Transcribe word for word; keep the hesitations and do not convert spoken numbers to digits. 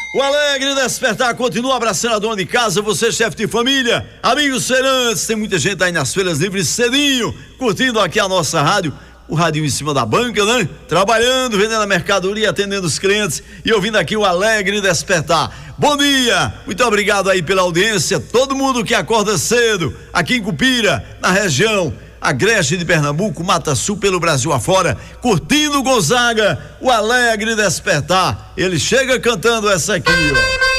O Alegre Despertar continua abraçando a dona de casa, você chefe de família, amigos feirantes, tem muita gente aí nas feiras livres cedinho, curtindo aqui a nossa rádio, o radinho em cima da banca, né? Trabalhando, vendendo a mercadoria, atendendo os clientes e ouvindo aqui o Alegre Despertar. Bom dia, muito obrigado aí pela audiência, todo mundo que acorda cedo, aqui em Cupira, na região, Agreste de Pernambuco, Mata Sul, pelo Brasil afora, curtindo Gonzaga, o Alegre Despertar. Ele chega cantando essa aqui, ó.